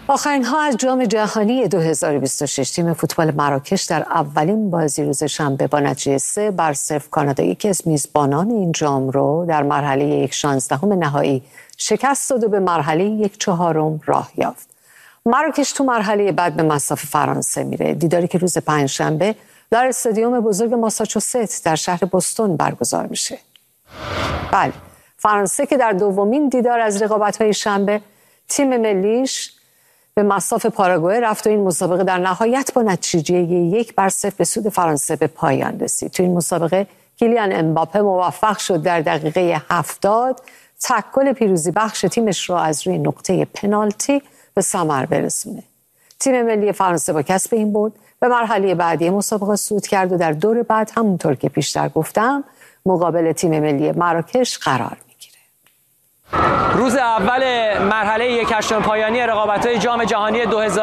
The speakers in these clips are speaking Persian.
آخرین ها از جام جهانی 2026 تیم فوتبال مراکش در اولین بازی روز شنبه با نتیجه 3-0 کانادایی که از میزبانان این جام رو در مرحله 1/16 نهایی شکست داد و به مرحله 1/4 راه یافت. مراکش تو مرحله بعد به مصاف فرانسه میره، دیداری که روز پنجشنبه در استادیوم بزرگ ماساچوست در شهر بوستون برگزار میشه. بله، فرانسه که در دومین دیدار از رقابت‌های شنبه تیم ملیش به مصاف پاراگوئه رفت و این مسابقه در نهایت با نتیجه 1-0 به سود فرانسه به پایان رسید. تو این مسابقه کیلیان امباپه موفق شد در دقیقه 70 تک گل پیروزی بخش تیمش را از روی نقطه پنالتی به ثمر برسونه. تیم ملی فرانسه با کسب این برد به مرحله بعدی مسابقه صعود کرد و در دور بعد همونطور که پیشتر گفتم مقابل تیم ملی مراکش قرار میگیره. روز اول مرحله 1/8 پایانی رقابت‌های جام جهانی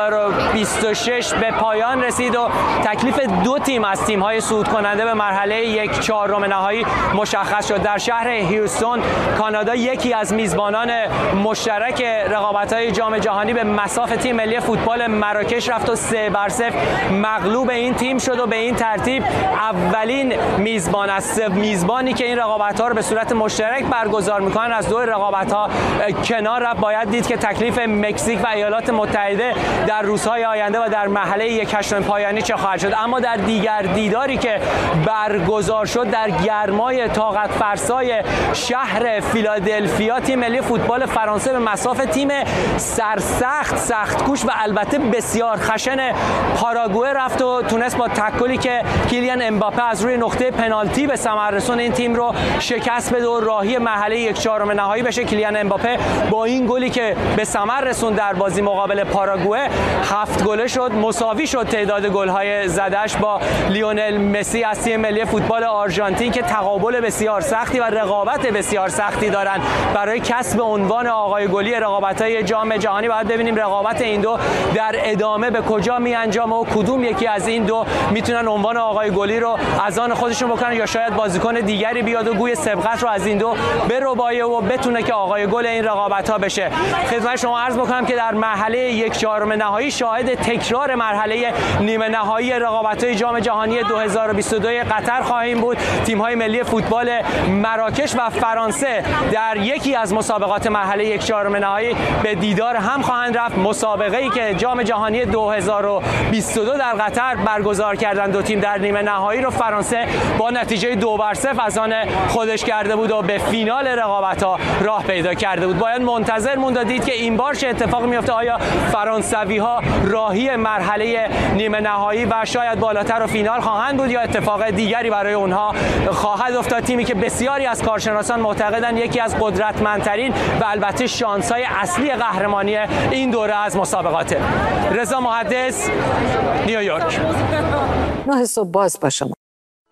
2026 به پایان رسید و تکلیف دو تیم از تیم‌های صعود کننده به مرحله 1/4 نهایی مشخص شد. در شهر هیوستون کانادا یکی از میزبانان مشترک رقابت‌های جام جهانی به مصاف تیم ملی فوتبال مراکش رفت و 3-0 مغلوب این تیم شد و به این ترتیب اولین میزبان از میزبانی که این رقابت‌ها رو به صورت مشترک برگزار می‌کنن از دو رقابت‌ها کنار رفت. باید دید که تکلیف مکزیک و ایالات متحده در روزهای آینده و در مرحله 1/8 پایانی چه خواهد شد. اما در دیگر دیداری که برگزار شد در گرمای طاقت فرسای شهر فیلادلفیا تیم ملی فوتبال فرانسه به مصاف تیم سرسخت سخت‌کوش و البته بسیار خشن پاراگوئه رفت و تونست با تک گلی که کیلیان امباپه از روی نقطه پنالتی به ثمر رسون این تیم رو شکست بده و راهی مرحله 1/4 نهایی بشه. کیلیان امباپه با این گلی که به ثمر رسوند در بازی مقابل پاراگوئه 7 گله شد، مساوی شد تعداد گل‌های زدش با لیونل مسی از تیم ملی فوتبال آرژانتین که تقابل بسیار سختی و رقابت بسیار سختی دارن برای کسب عنوان آقای گلی رقابت‌های جام جهانی. باید ببینیم رقابت این دو در ادامه به کجا می‌انجامه و کدوم یکی از این دو میتونن عنوان آقای گلی رو از آن خودشون بکنن یا شاید بازیکن دیگری بیاد و گوی سبقت رو از این دو بربایه و بتونه که آقای گل این رقابت‌ها بشه. خدمت شما عرض بکنم که در مرحله 1/4 نهایی شاهد تکرار مرحله نیمه نهایی رقابت‌های جام جهانی 2022 قطر خواهیم بود. تیم‌های ملی فوتبال مراکش و فرانسه در یکی از مسابقات مرحله 1/4 نهایی به دیدار هم خواهند رفت. مسابقه‌ای که جام جهانی 2022 در قطر برگزار کردن دو تیم در نیمه نهایی رو فرانسه با نتیجه 2-0 از آن خودش کرده بود و به فینال رقابت‌ها راه پیدا کرده بود. باید منتظر موند و دید که این بار چه اتفاقی میفته. آیا فرانسوی‌ها راهی مرحله نیمه نهایی و شاید بالاتر و فینال خواهند بود یا اتفاق دیگری برای اونها خواهد افتاد؟ تیمی که بسیاری از کارشناسان معتقدند یکی از قدرتمندترین و البته شانس‌های اصلی قهرمانی این دوره از مسابقاته. رضا محدث، نیویورک. 9 صبح باز با شما.